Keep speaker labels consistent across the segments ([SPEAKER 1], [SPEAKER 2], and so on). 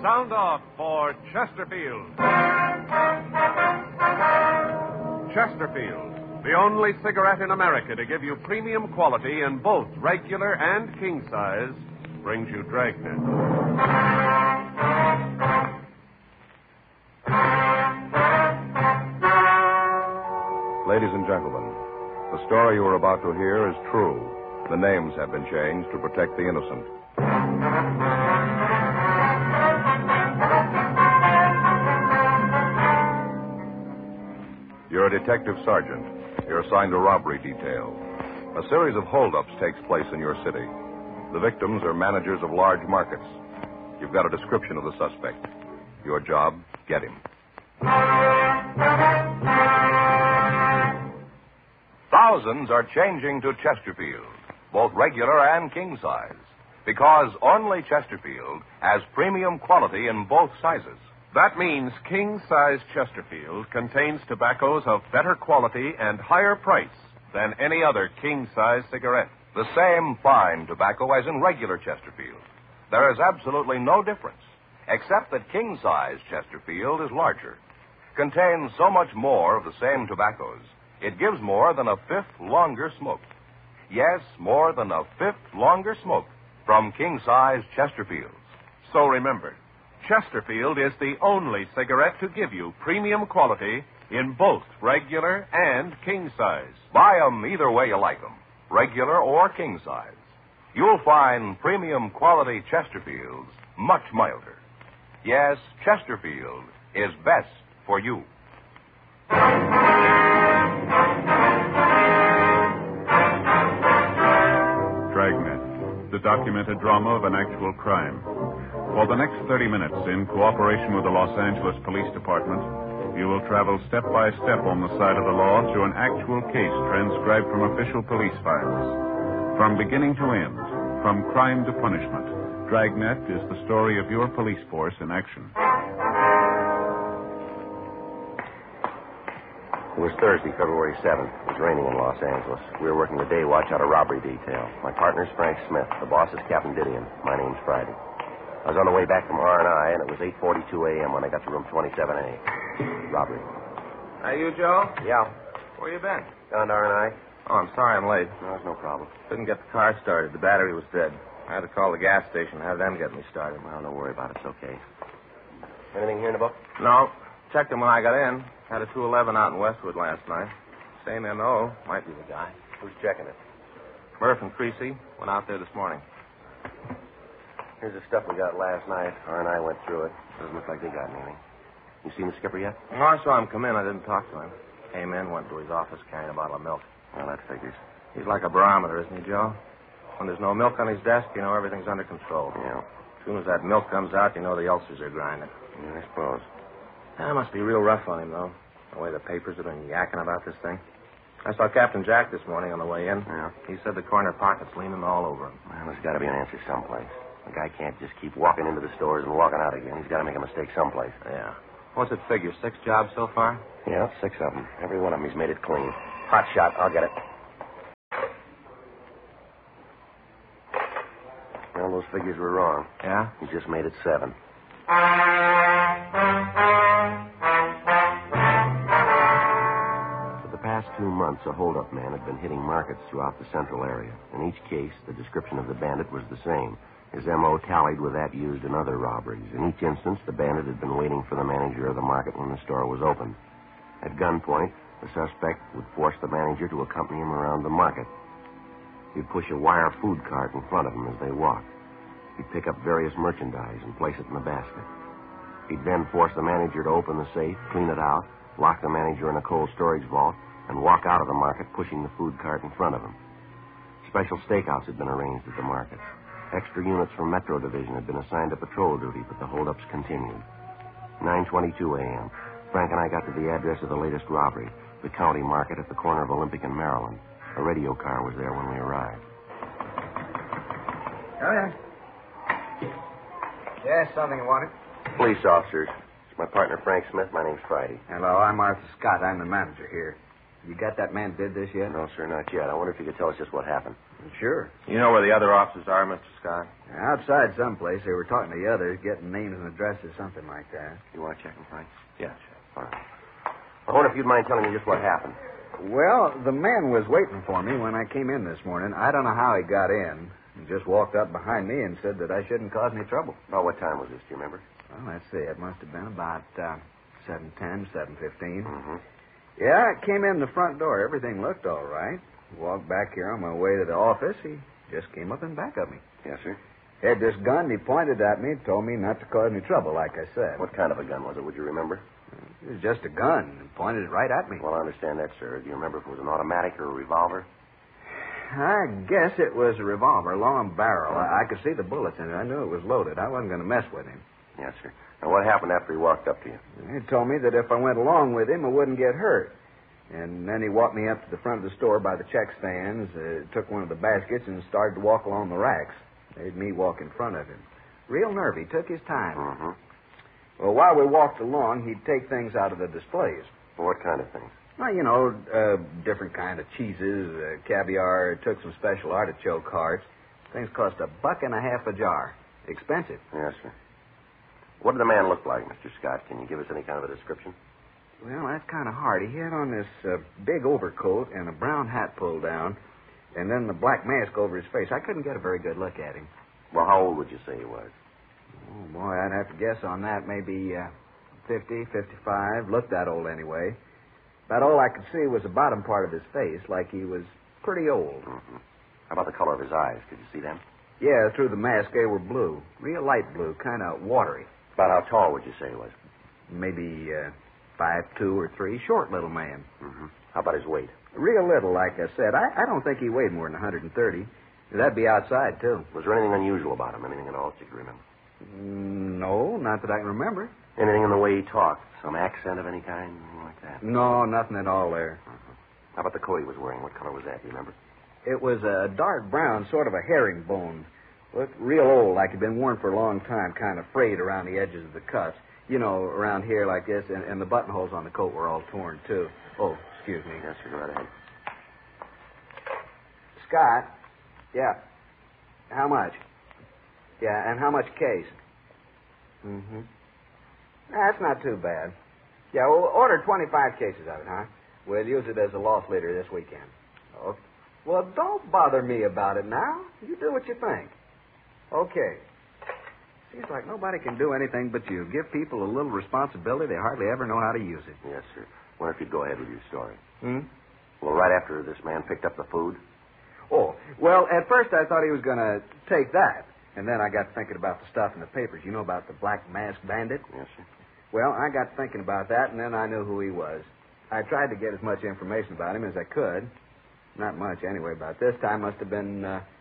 [SPEAKER 1] Sound off for Chesterfield. Chesterfield, the only cigarette in America to give you premium quality in both regular and king size, brings you Dragnet.
[SPEAKER 2] Ladies and gentlemen, the story you are about to hear is true. The names have been changed to protect the innocent. You're a detective sergeant. You're assigned to robbery detail. A series of holdups takes place in your city. The victims are managers of large markets. You've got a description of the suspect. Your job, get him. Thousands are changing to Chesterfield, both regular and king size, because only Chesterfield has premium quality in both sizes.
[SPEAKER 1] That means king-size Chesterfield contains tobaccos of better quality and higher price than any other king-size cigarette.
[SPEAKER 2] The same fine tobacco as in regular Chesterfield. There is absolutely no difference, except that king-size Chesterfield is larger, contains so much more of the same tobaccos. It gives more than a fifth longer smoke. Yes, more than a fifth longer smoke from king-size Chesterfields.
[SPEAKER 1] So remember, Chesterfield is the only cigarette to give you premium quality in both regular and king size.
[SPEAKER 2] Buy 'em either way you like 'em, regular or king size. You'll find premium quality Chesterfields much milder. Yes, Chesterfield is best for you.
[SPEAKER 3] Dragnet, the documented drama of an actual crime. For the next 30 minutes, in cooperation with the Los Angeles Police Department, you will travel step by step on the side of the law through an actual case transcribed from official police files. From beginning to end, from crime to punishment, Dragnet is the story of your police force in action.
[SPEAKER 4] It was Thursday, February 7th. It was raining in Los Angeles. We were working the day watch out of robbery detail. My partner's Frank Smith. The boss is Captain Didion. My name's Friday. I was on the way back from R&I, and it was 8:42 a.m. when I got to room 27A. Robbery.
[SPEAKER 5] Hey, you, Joe?
[SPEAKER 4] Yeah.
[SPEAKER 5] Where you been?
[SPEAKER 4] Down to R&I?
[SPEAKER 5] Oh, I'm sorry I'm late.
[SPEAKER 4] No, it's no problem.
[SPEAKER 5] Couldn't get the car started. The battery was dead. I had to call the gas station and have them get me started.
[SPEAKER 4] Well, don't worry about it. It's okay. Anything here in the book?
[SPEAKER 5] No. Checked him when I got in. Had a 211 out in Westwood last night. Same M.O. Might be the guy.
[SPEAKER 4] Who's checking it?
[SPEAKER 5] Murph and Creasy went out there this morning.
[SPEAKER 4] Here's the stuff we got last night. R&I went through it. Doesn't look like they got anything. You seen the skipper yet?
[SPEAKER 5] No, I saw him come in. I didn't talk to him. Came in, went to his office carrying a bottle of milk.
[SPEAKER 4] Well, that figures.
[SPEAKER 5] He's like a barometer, isn't he, Joe? When there's no milk on his desk, you know everything's under control.
[SPEAKER 4] Yeah.
[SPEAKER 5] As soon as that milk comes out, you know the ulcers are grinding.
[SPEAKER 4] Yeah, I suppose.
[SPEAKER 5] That must be real rough on him, though. The way the papers have been yakking about this thing. I saw Captain Jack this morning on the way in.
[SPEAKER 4] Yeah.
[SPEAKER 5] He said the corner pocket's leaning all over him.
[SPEAKER 4] Well, there's got to be an answer someplace. The guy can't just keep walking into the stores and walking out again. He's got to make a mistake someplace.
[SPEAKER 5] Yeah. What's it figure? 6 jobs so far?
[SPEAKER 4] Yeah, 6 of them. Every one of them he's made it clean. Hot shot. I'll get it. Well, those figures were wrong.
[SPEAKER 5] Yeah?
[SPEAKER 4] He just made it 7. For the past 2 months, a hold-up man had been hitting markets throughout the central area. In each case, the description of the bandit was the same. His M.O. tallied with that used in other robberies. In each instance, the bandit had been waiting for the manager of the market when the store was open. At gunpoint, the suspect would force the manager to accompany him around the market. He'd push a wire food cart in front of him as they walked. He'd pick up various merchandise and place it in the basket. He'd then force the manager to open the safe, clean it out, lock the manager in a cold storage vault, and walk out of the market pushing the food cart in front of him. Special stakeouts had been arranged at the market. Extra units from Metro Division had been assigned to patrol duty, but the holdups continued. 9:22 a.m. Frank and I got to the address of the latest robbery, the county market at the corner of Olympic and Maryland. A radio car was there when we arrived.
[SPEAKER 6] Oh, yeah. Yes, something you wanted?
[SPEAKER 4] Police officers. It's my partner, Frank Smith. My name's Friday.
[SPEAKER 6] Hello, I'm Arthur Scott. I'm the manager here. You got that man did this yet?
[SPEAKER 4] No, sir, not yet. I wonder if you could tell us just what happened.
[SPEAKER 6] Sure.
[SPEAKER 5] You know where the other officers are, Mr. Scott?
[SPEAKER 6] Outside someplace. They were talking to the others, getting names and addresses, something like that.
[SPEAKER 4] You want to check them, Frank?
[SPEAKER 5] Yeah, sure.
[SPEAKER 4] All right. I wonder if you'd mind telling me just what happened.
[SPEAKER 6] Well, the man was waiting for me when I came in this morning. I don't know how he got in. He just walked up behind me and said that I shouldn't cause any trouble.
[SPEAKER 4] Oh, what time was this? Do you remember?
[SPEAKER 6] Well, let's see. It must have been about 7:10, 7:15.
[SPEAKER 4] Mm-hmm.
[SPEAKER 6] Yeah, I came in the front door. Everything looked all right. Walked back here on my way to the office. He just came up in back of me.
[SPEAKER 4] Yes, sir.
[SPEAKER 6] Had this gun. He pointed at me, told me not to cause any trouble, like I said.
[SPEAKER 4] What kind of a gun was it? Would you remember?
[SPEAKER 6] It was just a gun. He pointed it right at me.
[SPEAKER 4] Well, I understand that, sir. Do you remember if it was an automatic or a revolver?
[SPEAKER 6] I guess it was a revolver, long barrel. I could see the bullets in it. I knew it was loaded. I wasn't going to mess with him.
[SPEAKER 4] Yes, sir. Now, what happened after he walked up to you?
[SPEAKER 6] He told me that if I went along with him, I wouldn't get hurt. And then he walked me up to the front of the store by the check stands, took one of the baskets, and started to walk along the racks. Made me walk in front of him. Real nervy. Took his time.
[SPEAKER 4] Mm-hmm.
[SPEAKER 6] Well, while we walked along, he'd take things out of the displays.
[SPEAKER 4] Well, what kind of things?
[SPEAKER 6] Well, you know, different kind of cheeses, caviar, took some special artichoke hearts. Things cost $1.50 a jar. Expensive.
[SPEAKER 4] Yes, sir. What did the man look like, Mr. Scott? Can you give us any kind of a description?
[SPEAKER 6] Well, that's kind of hard. He had on this big overcoat and a brown hat pulled down, and then the black mask over his face. I couldn't get a very good look at him.
[SPEAKER 4] Well, how old would you say he was?
[SPEAKER 6] Oh, boy, I'd have to guess on that. Maybe 50, 55. Looked that old anyway. About all I could see was the bottom part of his face, like he was pretty old.
[SPEAKER 4] Mm-hmm. How about the color of his eyes? Could you see them?
[SPEAKER 6] Yeah, through the mask, they were blue. Real light blue, kind of watery.
[SPEAKER 4] About how tall would you say he was?
[SPEAKER 6] Maybe 5'2" or 3. Short little man.
[SPEAKER 4] Mm-hmm. How about his weight?
[SPEAKER 6] Real little, like I said. I don't think he weighed more than 130. That'd be outside, too.
[SPEAKER 4] Was there anything unusual about him? Anything at all that you can remember?
[SPEAKER 6] No, not that I can remember.
[SPEAKER 4] Anything in the way he talked? Some accent of any kind? Anything like that?
[SPEAKER 6] No, nothing at all there.
[SPEAKER 4] Mm-hmm. How about the coat he was wearing? What color was that? Do you remember?
[SPEAKER 6] It was a dark brown, sort of a herringbone. Looked real old, like it'd been worn for a long time, kind of frayed around the edges of the cuffs. You know, around here like this, and the buttonholes on the coat were all torn, too. Oh, excuse me.
[SPEAKER 4] Yes, sir. Go right ahead.
[SPEAKER 6] Scott? Yeah. How much? Yeah, and how much case? Mm-hmm. That's not too bad. Yeah, we'll order 25 cases of it, huh? We'll use it as a loss leader this weekend. Oh, well, don't bother me about it now. You do what you think. Okay. Seems like nobody can do anything but you. Give people a little responsibility, they hardly ever know how to use it.
[SPEAKER 4] Yes, sir. Wonder if you'd go ahead with your story.
[SPEAKER 6] Hmm?
[SPEAKER 4] Well, right after this man picked up the food?
[SPEAKER 6] Oh, well, at first I thought he was going to take that. And then I got thinking about the stuff in the papers. You know about the Black Mask Bandit?
[SPEAKER 4] Yes, sir.
[SPEAKER 6] Well, I got thinking about that, and then I knew who he was. I tried to get as much information about him as I could. Not much, anyway. About this time must have been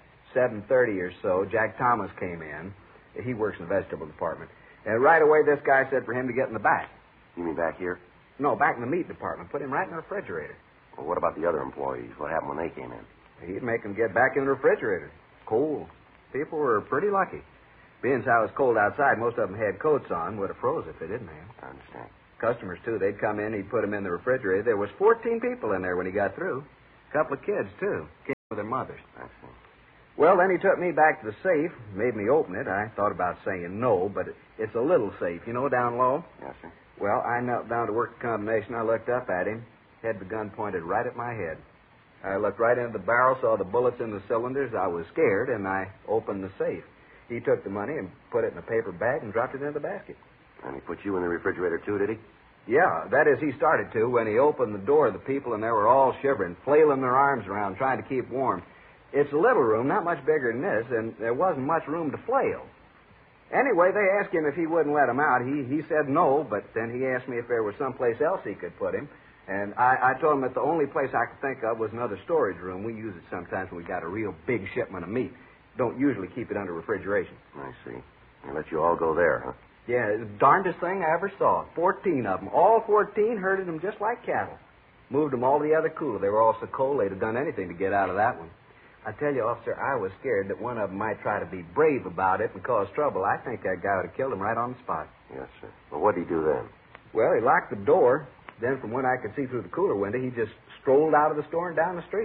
[SPEAKER 6] 7:30 or so. Jack Thomas came in. He works in the vegetable department. And right away, this guy said for him to get in the back.
[SPEAKER 4] You mean back here?
[SPEAKER 6] No, back in the meat department. Put him right in the refrigerator.
[SPEAKER 4] Well, what about the other employees? What happened when they came in?
[SPEAKER 6] He'd make them get back in the refrigerator. Cold. People were pretty lucky. Being how it was cold outside, most of them had coats on. Would have froze if they didn't have.
[SPEAKER 4] I understand.
[SPEAKER 6] Customers, too. They'd come in, he'd put them in the refrigerator. There was 14 people in there when he got through. A couple of kids, too. Came with their mothers.
[SPEAKER 4] I see.
[SPEAKER 6] Well, then he took me back to the safe, made me open it. I thought about saying no, but it's a little safe, you know, down low.
[SPEAKER 4] Yes, sir.
[SPEAKER 6] Well, I knelt down to work the combination. I looked up at him, had the gun pointed right at my head. I looked right into the barrel, saw the bullets in the cylinders. I was scared, and I opened the safe. He took the money and put it in a paper bag and dropped it into the basket.
[SPEAKER 4] And he put you in the refrigerator, too, did he?
[SPEAKER 6] Yeah, that is, he started to. When he opened the door, the people in there were all shivering, flailing their arms around, trying to keep warm. It's a little room, not much bigger than this, and there wasn't much room to flail. Anyway, they asked him if he wouldn't let them out. He said no, but then he asked me if there was someplace else he could put him. And I told him that the only place I could think of was another storage room. We use it sometimes when we got a real big shipment of meat. Don't usually keep it under refrigeration.
[SPEAKER 4] I see. They let you all go there, huh?
[SPEAKER 6] Yeah, it's the darndest thing I ever saw. 14 of them. All 14 herded them just like cattle. Moved them all to the other cooler. They were all so cold they'd have done anything to get out of that one. I tell you, officer, I was scared that one of them might try to be brave about it and cause trouble. I think that guy would have killed him right on the spot.
[SPEAKER 4] Yes, sir. Well, what did he do then?
[SPEAKER 6] Well, he locked the door. Then from what I could see through the cooler window, he just strolled out of the store and down the street.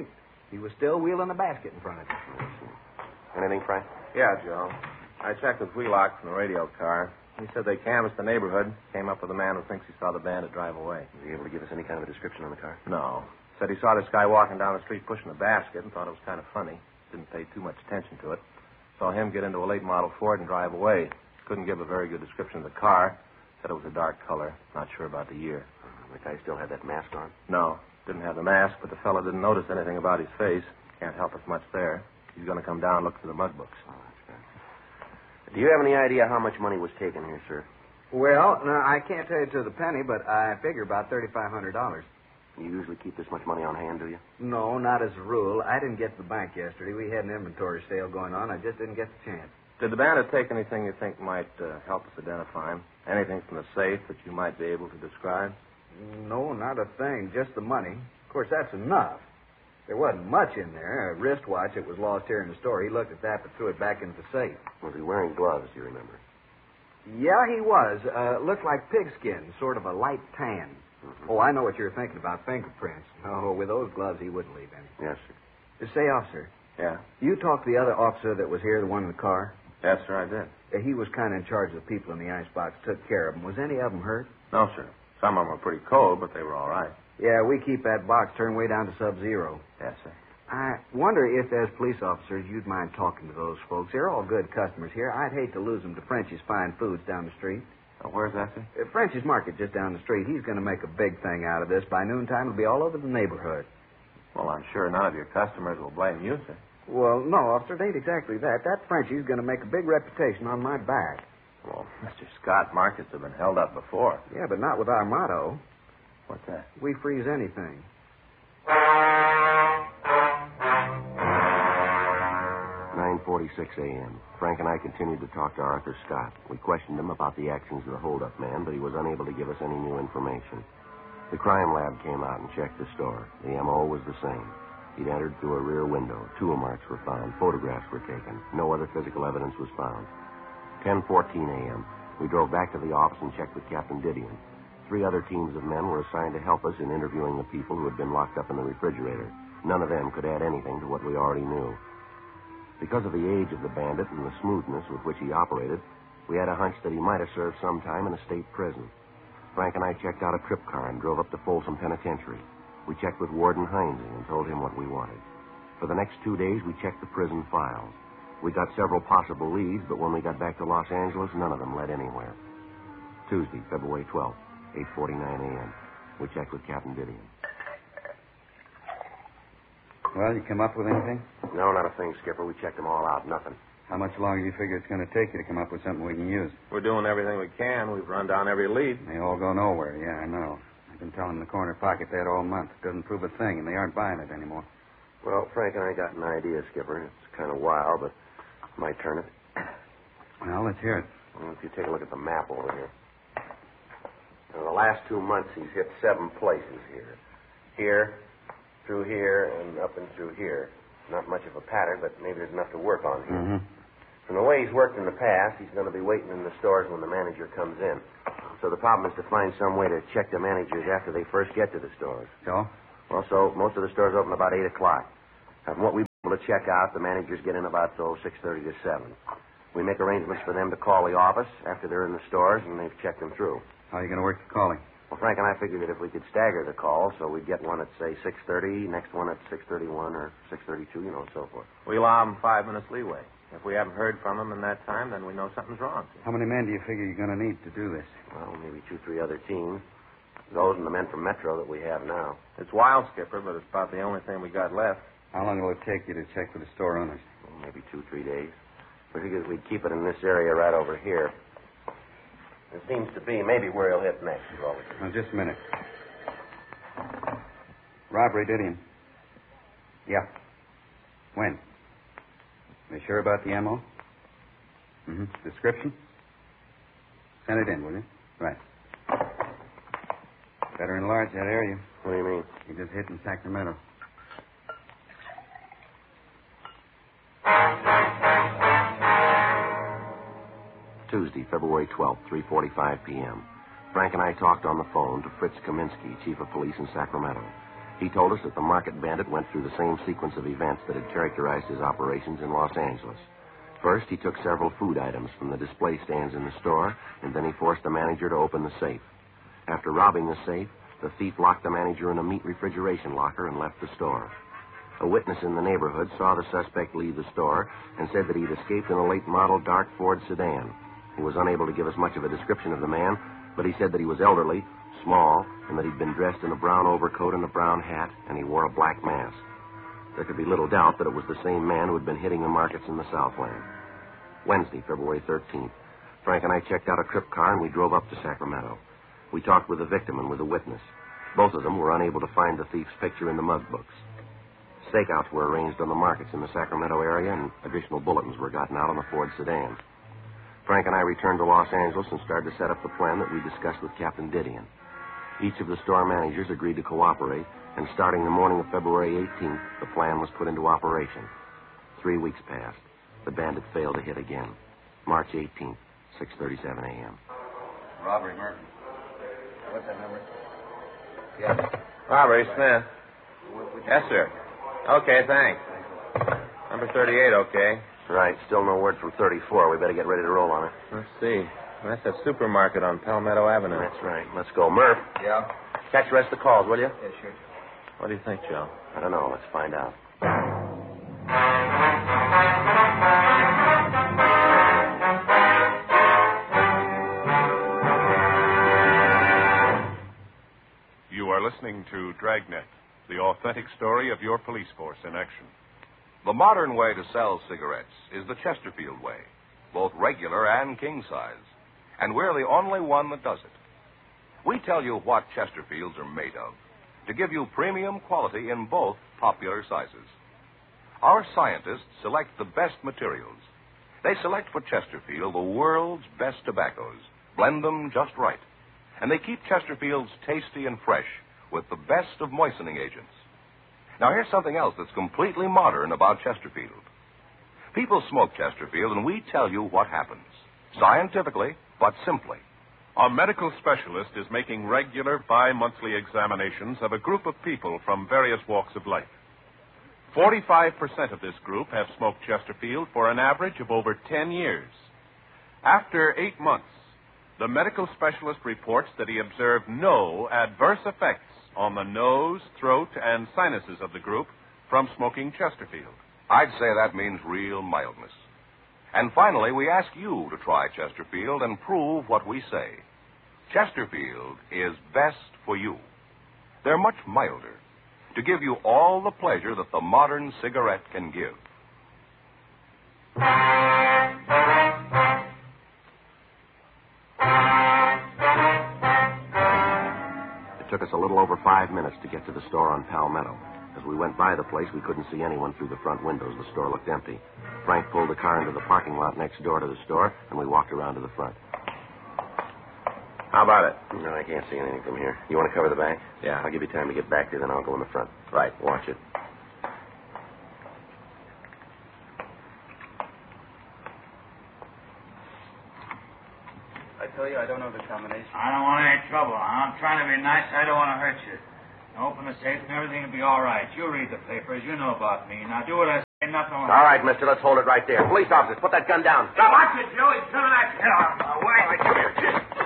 [SPEAKER 6] He was still wheeling a basket in front of him.
[SPEAKER 4] Anything, Frank?
[SPEAKER 5] Yeah, Joe. I checked with Wheelock from the radio car. He said they canvassed the neighborhood, came up with a man who thinks he saw the bandit drive away.
[SPEAKER 4] Was he able to give us any kind of a description on the car?
[SPEAKER 5] No. Said he saw this guy walking down the street pushing a basket and thought it was kind of funny. Didn't pay too much attention to it. Saw him get into a late model Ford and drive away. Couldn't give a very good description of the car. Said it was a dark color. Not sure about the year.
[SPEAKER 4] The guy still had that mask on?
[SPEAKER 5] No. Didn't have the mask, but the fellow didn't notice anything about his face. Can't help us much there. He's going to come down and look through the mug books.
[SPEAKER 4] Oh, that's good. Do you have any idea how much money was taken here, sir?
[SPEAKER 6] Well, no, I can't tell you to the penny, but I figure about $3,500.
[SPEAKER 4] You usually keep this much money on hand, do you?
[SPEAKER 6] No, not as a rule. I didn't get to the bank yesterday. We had an inventory sale going on. I just didn't get the chance.
[SPEAKER 5] Did the bandit take anything you think might help us identify him? Anything from the safe that you might be able to describe?
[SPEAKER 6] No, not a thing. Just the money. Of course, that's enough. There wasn't much in there. A wristwatch that was lost here in the store. He looked at that but threw it back into the safe.
[SPEAKER 4] Was he wearing gloves, do you remember?
[SPEAKER 6] Yeah, he was. Looked like pigskin, sort of a light tan. Mm-hmm. Oh, I know what you're thinking about, fingerprints. Oh, with those gloves, he wouldn't leave any.
[SPEAKER 4] Yes, sir.
[SPEAKER 6] Say, officer.
[SPEAKER 5] Yeah?
[SPEAKER 6] You talked to the other officer that was here, the one in the car?
[SPEAKER 5] Yes, sir, I did.
[SPEAKER 6] He was kind of in charge of the people in the icebox, took care of them. Was any of them hurt?
[SPEAKER 5] No, sir. Some of them were pretty cold, but they were all right.
[SPEAKER 6] Yeah, we keep that box turned way down to sub-zero.
[SPEAKER 5] Yes, sir.
[SPEAKER 6] I wonder if, as police officers, you'd mind talking to those folks. They're all good customers here. I'd hate to lose them to French's Fine Foods down the street.
[SPEAKER 5] Where's that, sir?
[SPEAKER 6] French's Market just down the street. He's going to make a big thing out of this. By noontime, it'll be all over the neighborhood.
[SPEAKER 5] Well, I'm sure none of your customers will blame you, sir.
[SPEAKER 6] Well, no, officer, it ain't exactly that. That Frenchie's going to make a big reputation on my back.
[SPEAKER 5] Well, Mr. Scott, markets have been held up before.
[SPEAKER 6] Yeah, but not with our motto.
[SPEAKER 5] What's that?
[SPEAKER 6] We freeze anything.
[SPEAKER 4] 9:46 a.m. Frank and I continued to talk to Arthur Scott. We questioned him about the actions of the hold-up man, but he was unable to give us any new information. The crime lab came out and checked the store. The M.O. was the same. He'd entered through a rear window. Tool marks were found. Photographs were taken. No other physical evidence was found. 10:14 a.m. We drove back to the office and checked with Captain Didion. 3 other teams of men were assigned to help us in interviewing the people who had been locked up in the refrigerator. None of them could add anything to what we already knew. Because of the age of the bandit and the smoothness with which he operated, we had a hunch that he might have served some time in a state prison. Frank and I checked out a trip car and drove up to Folsom Penitentiary. We checked with Warden Heinze and told him what we wanted. For the next 2 days, we checked the prison files. We got several possible leads, but when we got back to Los Angeles, none of them led anywhere. Tuesday, February 12th, 8:49 a.m. We checked with Captain Didion.
[SPEAKER 7] Well, you come up with anything?
[SPEAKER 4] No, not a thing, Skipper. We checked them all out. Nothing.
[SPEAKER 7] How much longer do you figure it's going to take you to come up with something we can use?
[SPEAKER 5] We're doing everything we can. We've run down every lead.
[SPEAKER 7] They all go nowhere. Yeah, I know. I've been telling the corner pocket that all month. It doesn't prove a thing, and they aren't buying it anymore.
[SPEAKER 4] Well, Frank and I got an idea, Skipper. It's kind of wild, but might turn it.
[SPEAKER 7] Well, let's hear it.
[SPEAKER 4] Well, if you take a look at the map over here. In the last 2 months, he's hit 7 places here. Here, through here, and up and through here. Not much of a pattern, but maybe there's enough to work on here.
[SPEAKER 7] Mm-hmm.
[SPEAKER 4] From the way he's worked in the past, he's going to be waiting in the stores when the manager comes in. So the problem is to find some way to check the managers after they first get to the stores.
[SPEAKER 7] So?
[SPEAKER 4] Well, so most of the stores open about 8 o'clock. From what we've been able to check out, the managers get in about 6:30 to 7. We make arrangements for them to call the office after they're in the stores and they've checked them through.
[SPEAKER 7] How are you going to work the calling?
[SPEAKER 4] Well, Frank and I figured that if we could stagger the calls, so we'd get one at, say, 6:30, next one at 6:31 or 6:32, and so forth.
[SPEAKER 5] We allow them 5 minutes leeway. If we haven't heard from them in that time, then we know something's wrong.
[SPEAKER 7] How many men do you figure you're going to need to do this?
[SPEAKER 4] Well, maybe 2, 3 other teams. Those and the men from Metro that we have now.
[SPEAKER 5] It's wild, Skipper, but it's about the only thing we got left.
[SPEAKER 7] How long will it take you to check with the store owners?
[SPEAKER 4] Well, maybe 2, 3 days. We figured we'd keep it in this area right over here. It seems to be maybe where he'll hit next.
[SPEAKER 7] Now, just a minute. Robbery, Didion. Yeah. When? You sure about the M.O.? Mm-hmm. Description? Send it in, will you? Right. Better enlarge that area.
[SPEAKER 4] What do you mean?
[SPEAKER 7] He just hit in Sacramento.
[SPEAKER 4] Tuesday, February 12th, 3:45 p.m. Frank and I talked on the phone to Fritz Kaminsky, chief of police in Sacramento. He told us that the market bandit went through the same sequence of events that had characterized his operations in Los Angeles. First, he took several food items from the display stands in the store, and then he forced the manager to open the safe. After robbing the safe, the thief locked the manager in a meat refrigeration locker and left the store. A witness in the neighborhood saw the suspect leave the store and said that he'd escaped in a late model dark Ford sedan. He was unable to give us much of a description of the man, but he said that he was elderly, small, and that he'd been dressed in a brown overcoat and a brown hat, and he wore a black mask. There could be little doubt that it was the same man who had been hitting the markets in the Southland. Wednesday, February 13th. Frank and I checked out a trip car and we drove up to Sacramento. We talked with the victim and with the witness. Both of them were unable to find the thief's picture in the mug books. Stakeouts were arranged on the markets in the Sacramento area, and additional bulletins were gotten out on the Ford sedan. Frank and I returned to Los Angeles and started to set up the plan that we discussed with Captain Didion. Each of the store managers agreed to cooperate, and starting the morning of February 18th, the plan was put into operation. 3 weeks passed. The bandit failed to hit again. March 18th, 6:37 a.m.
[SPEAKER 7] Robbery, Murphy.
[SPEAKER 5] What's that number?
[SPEAKER 7] Yeah.
[SPEAKER 5] Robbery, Smith. Yes, sir. Okay, thanks. Number 38, okay.
[SPEAKER 4] Right, still no word from 34. We better get ready to roll on it.
[SPEAKER 5] Let's see. That's a supermarket on Palmetto Avenue.
[SPEAKER 4] That's right. Let's go. Murph,
[SPEAKER 6] Yeah?
[SPEAKER 4] catch the rest of the calls, will you?
[SPEAKER 6] Yeah, sure.
[SPEAKER 5] What do you think, Joe?
[SPEAKER 4] I don't know. Let's find out.
[SPEAKER 3] You are listening to Dragnet, the authentic story of your police force in action.
[SPEAKER 2] The modern way to sell cigarettes is the Chesterfield way, both regular and king size. And we're the only one that does it. We tell you what Chesterfields are made of to give you premium quality in both popular sizes. Our scientists select the best materials. They select for Chesterfield the world's best tobaccos, blend them just right, and they keep Chesterfields tasty and fresh with the best of moistening agents. Now, here's something else that's completely modern about Chesterfield. People smoke Chesterfield, and we tell you what happens. Scientifically, but simply.
[SPEAKER 3] A medical specialist is making regular bi-monthly examinations of a group of people from various walks of life. 45% of this group have smoked Chesterfield for an average of over 10 years. After 8 months, the medical specialist reports that he observed no adverse effects on the nose, throat, and sinuses of the group from smoking Chesterfield.
[SPEAKER 2] I'd say that means real mildness. And finally, we ask you to try Chesterfield and prove what we say. Chesterfield is best for you. They're much milder, to give you all the pleasure that the modern cigarette can give.
[SPEAKER 4] It took us a little over 5 minutes to get to the store on Palmetto. As we went by the place, we couldn't see anyone through the front windows. The store looked empty. Frank pulled the car into the parking lot next door to the store, and we walked around to the front.
[SPEAKER 5] How about it?
[SPEAKER 4] No, I can't see anything from here. You want to cover the back?
[SPEAKER 5] Yeah.
[SPEAKER 4] I'll give you time to get back there, then I'll go in the front.
[SPEAKER 5] Right.
[SPEAKER 4] Watch it.
[SPEAKER 7] I tell you, I don't know the combination.
[SPEAKER 8] I don't want any trouble. I'm trying to be nice. I don't want to hurt you. Open the safe and everything will be all right. You read the papers. You know about me. Now do what I say. Nothing will
[SPEAKER 4] All right, mister, let's hold it right there. Police officers, put that gun down. Stop.
[SPEAKER 8] Watch it, Joe. He's coming at you. Get out of my way.
[SPEAKER 4] All right, come here.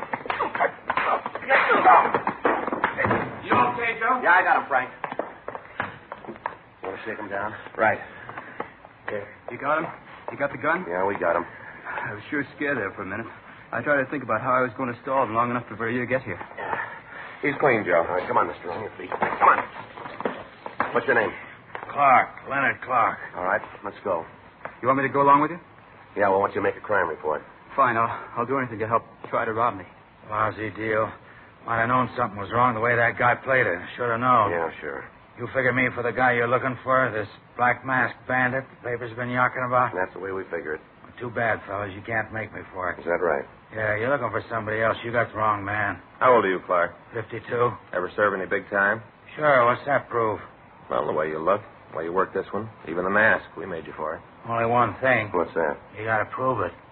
[SPEAKER 8] You okay, Joe?
[SPEAKER 4] Yeah, I got him, Frank. Want to shake him down?
[SPEAKER 7] Right. Here. You got him? You got the gun?
[SPEAKER 4] Yeah, we got him.
[SPEAKER 7] I was sure scared there for a minute. I tried to think about how I was going to stall him long enough for you to get here.
[SPEAKER 4] Yeah.
[SPEAKER 5] He's clean, Joe.
[SPEAKER 4] All right, come on, mister, on your feet. Come on. What's your name?
[SPEAKER 8] Clark. Leonard Clark.
[SPEAKER 4] All right, let's go.
[SPEAKER 7] You want me to go along with you?
[SPEAKER 4] Yeah, well, once you make a crime report.
[SPEAKER 7] Fine, I'll do anything to help try to rob me.
[SPEAKER 8] Lousy deal. Might have known something was wrong the way that guy played it. Should have known.
[SPEAKER 4] Yeah, sure.
[SPEAKER 8] You figure me for the guy you're looking for, this black mask bandit the paper's been yakking about?
[SPEAKER 4] That's the way we figure it.
[SPEAKER 8] Too bad, fellas. You can't make me for it.
[SPEAKER 4] Is that right?
[SPEAKER 8] Yeah, you're looking for somebody else. You got the wrong man.
[SPEAKER 5] How old are you, Clark?
[SPEAKER 8] 52.
[SPEAKER 5] Ever serve any big time?
[SPEAKER 8] Sure, what's that prove?
[SPEAKER 5] Well, the way you look, the way you work this one, even the mask, we made you for it.
[SPEAKER 8] Only one thing.
[SPEAKER 4] What's that?
[SPEAKER 8] You gotta prove it.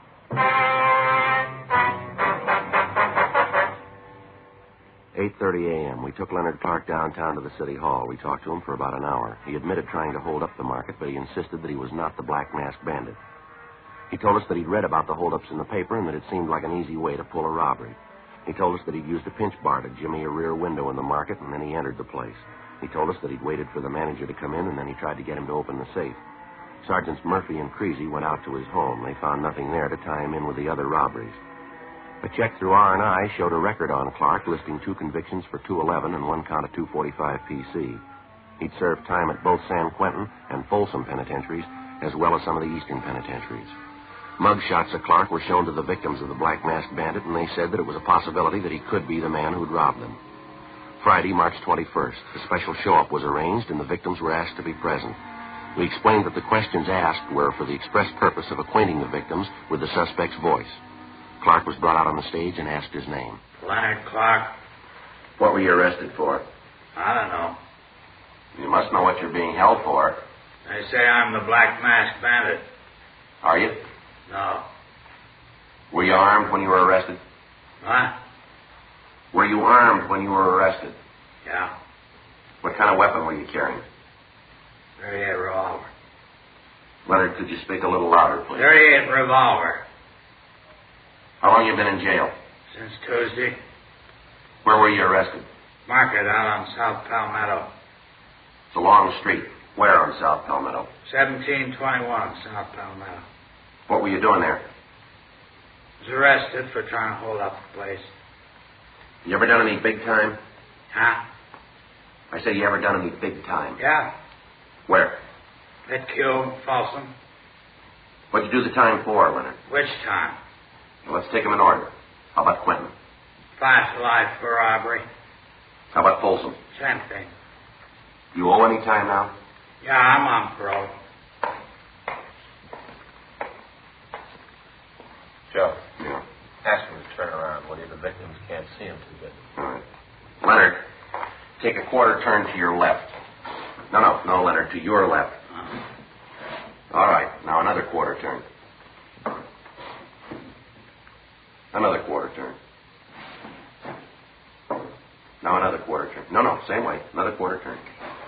[SPEAKER 4] 8:30 a.m. We took Leonard Clark downtown to the city hall. We talked to him for about an hour. He admitted trying to hold up the market, but he insisted that he was not the Black Masked Bandit. He told us that he'd read about the holdups in the paper and that it seemed like an easy way to pull a robbery. He told us that he'd used a pinch bar to jimmy a rear window in the market, and then he entered the place. He told us that he'd waited for the manager to come in, and then he tried to get him to open the safe. Sergeants Murphy and Creasy went out to his home. They found nothing there to tie him in with the other robberies. A check through R&I showed a record on Clark listing 2 convictions for 211 and 1 count of 245 PC. He'd served time at both San Quentin and Folsom penitentiaries, as well as some of the eastern penitentiaries. Mug shots of Clark were shown to the victims of the Black Masked Bandit, and they said that it was a possibility that he could be the man who'd robbed them. Friday, March 21st, a special show-up was arranged, and the victims were asked to be present. We explained that the questions asked were for the express purpose of acquainting the victims with the suspect's voice. Clark was brought out on the stage and asked his name.
[SPEAKER 8] Leonard Clark.
[SPEAKER 4] What were you arrested for?
[SPEAKER 8] I don't know.
[SPEAKER 4] You must know what you're being held for.
[SPEAKER 8] They say I'm the Black Masked Bandit.
[SPEAKER 4] Are you?
[SPEAKER 8] No.
[SPEAKER 4] Were you armed when you were arrested?
[SPEAKER 8] What?
[SPEAKER 4] Were you armed when you were arrested?
[SPEAKER 8] Yeah.
[SPEAKER 4] What kind of weapon were you carrying?
[SPEAKER 8] 38 revolver.
[SPEAKER 4] Leonard, could you speak a little louder, please?
[SPEAKER 8] 38 revolver.
[SPEAKER 4] How long you been in jail?
[SPEAKER 8] Since Tuesday.
[SPEAKER 4] Where were you arrested?
[SPEAKER 8] Market out on South Palmetto.
[SPEAKER 4] It's a long street. Where on South Palmetto?
[SPEAKER 8] 1721 South Palmetto.
[SPEAKER 4] What were you doing there?
[SPEAKER 8] Was arrested for trying to hold up the place.
[SPEAKER 4] You ever done any big time?
[SPEAKER 8] Huh?
[SPEAKER 4] I said, you ever done any big time?
[SPEAKER 8] Yeah.
[SPEAKER 4] Where?
[SPEAKER 8] At Cube, Folsom.
[SPEAKER 4] What'd you do the time for, Leonard?
[SPEAKER 8] Which time?
[SPEAKER 4] Well, let's take them in order. How about Quentin?
[SPEAKER 8] 5 to life for robbery.
[SPEAKER 4] How about Folsom?
[SPEAKER 8] Same thing.
[SPEAKER 4] You owe any time now?
[SPEAKER 8] Yeah, I'm on parole.
[SPEAKER 5] Joe.
[SPEAKER 4] Yeah.
[SPEAKER 5] Ask him to turn around, will you? The victims can't see him too good.
[SPEAKER 4] All right. Leonard, take a quarter turn to your left. No, Leonard, to your left. All right. Now another quarter turn. Another quarter turn. Now another quarter turn. No, same way. Another quarter turn.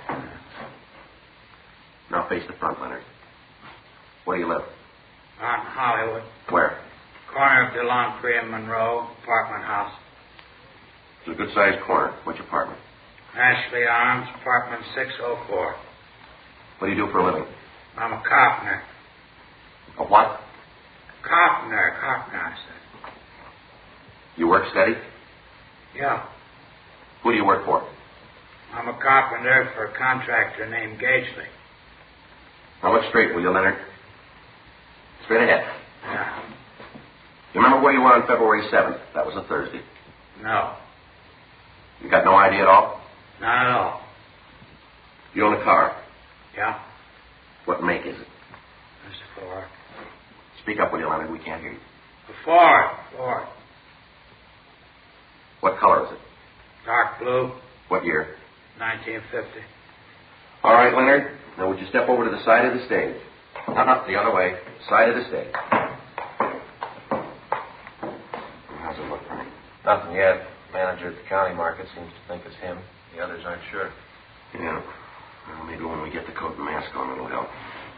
[SPEAKER 4] Now face the front, Leonard. Where do you live?
[SPEAKER 8] On Hollywood.
[SPEAKER 4] Where?
[SPEAKER 8] Corner of DeLongpre and Monroe, apartment house.
[SPEAKER 4] It's a good-sized corner. Which apartment?
[SPEAKER 8] Ashley Arms, apartment 604.
[SPEAKER 4] What do you do for a living?
[SPEAKER 8] I'm a carpenter.
[SPEAKER 4] A what?
[SPEAKER 8] Carpenter, I said.
[SPEAKER 4] You work steady?
[SPEAKER 8] Yeah.
[SPEAKER 4] Who do you work for?
[SPEAKER 8] I'm a carpenter for a contractor named Gagely.
[SPEAKER 4] Now look straight, will you, Leonard? Straight ahead.
[SPEAKER 8] Yeah.
[SPEAKER 4] You remember where you were on February 7th? That was a Thursday.
[SPEAKER 8] No.
[SPEAKER 4] You got no idea at all?
[SPEAKER 8] Not at all.
[SPEAKER 4] You own a car.
[SPEAKER 8] Yeah.
[SPEAKER 4] What make is it?
[SPEAKER 8] It's a Ford.
[SPEAKER 4] Speak up, will you, Leonard? We can't hear you.
[SPEAKER 8] A Ford.
[SPEAKER 4] What color is it?
[SPEAKER 8] Dark blue.
[SPEAKER 4] What year?
[SPEAKER 8] 1950.
[SPEAKER 4] All right, Leonard. Now, would you step over to the side of the stage? No, the other way. Side of the stage. How's it look, Frank?
[SPEAKER 5] Nothing yet. Manager at the county market seems to think it's him. The others aren't sure.
[SPEAKER 4] Yeah. Well, maybe when we get the coat and mask on, it'll help.